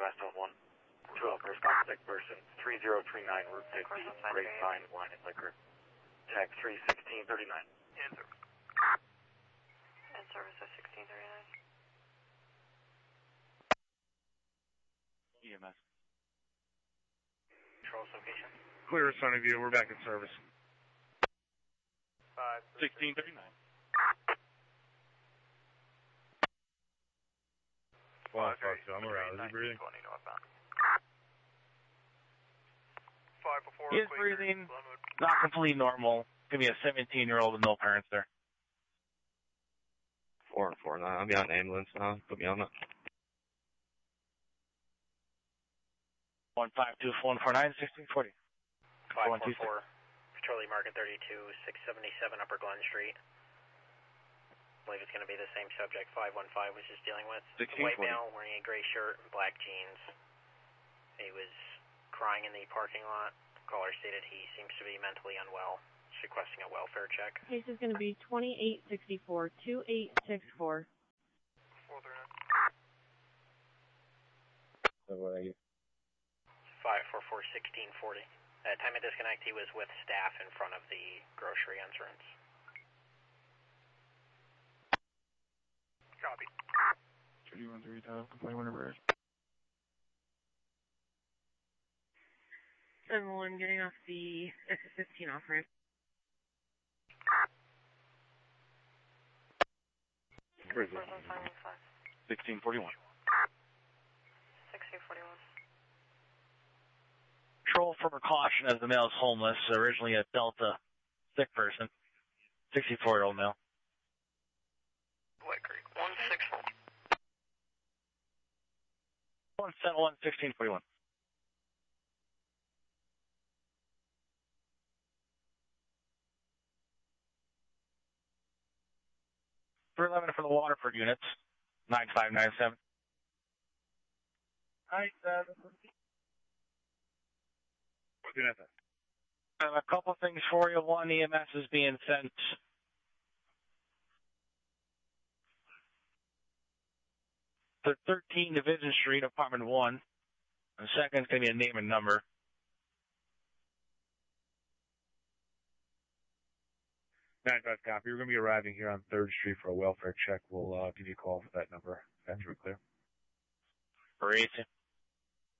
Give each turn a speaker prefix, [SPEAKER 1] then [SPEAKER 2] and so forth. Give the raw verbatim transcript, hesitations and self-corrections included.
[SPEAKER 1] S on one. twelve, first contact person, three zero three nine, Route fifty, grade nine, wine and liquor. Tag three sixteen thirty-nine.
[SPEAKER 2] In service. In service at sixteen thirty-nine.
[SPEAKER 3] E M S.
[SPEAKER 2] Control location.
[SPEAKER 4] Clear, Sunny View. We're back in service.
[SPEAKER 2] Five.
[SPEAKER 3] sixteen thirty-nine.
[SPEAKER 4] Well, fuck, so I'm around. Is he breathing?
[SPEAKER 2] Five before.
[SPEAKER 3] He is breathing. Not completely normal. Give me a seventeen-year-old with no parents there.
[SPEAKER 5] Four and four nine. I'll be on the ambulance now. Put me on it.
[SPEAKER 3] One five two four four nine sixteen forty.
[SPEAKER 2] Five four four. Charlie Market thirty-two six seventy seven Upper Glen Street. I believe it's going to be the same subject five one five was just dealing with. White male wearing a gray shirt and black jeans. He was crying in the parking lot. Caller stated he seems to be mentally unwell. He's requesting a welfare check.
[SPEAKER 6] Case is going to be twenty-eight sixty-four, two eight six four.
[SPEAKER 2] four three nine.
[SPEAKER 5] So what are you?
[SPEAKER 2] five four four sixteen forty. At time of disconnect, he was with staff in front of the grocery entrance. Copy.
[SPEAKER 3] thirty-one three times, complaint whenever.
[SPEAKER 6] seven one getting off the exit fifteen off ramp.
[SPEAKER 4] Where is it?
[SPEAKER 3] sixteen forty-one.
[SPEAKER 2] sixteen forty-one.
[SPEAKER 3] Control for precaution as the male is homeless, originally a Delta sick person. sixty-four-year-old male.
[SPEAKER 2] White Creek, one six four.
[SPEAKER 3] one seven one sixteen forty-one. three eleven for the Waterford units. nine five nine seven. Hi, seven. Uh, a couple things for you. One, E M S is being sent to thirteen Division Street, Apartment one. And the second is going to be a name and number.
[SPEAKER 4] nine five copy. We're going to be arriving here on third Street for a welfare check. We'll uh, give you a call for that number after we're clear.
[SPEAKER 3] Great.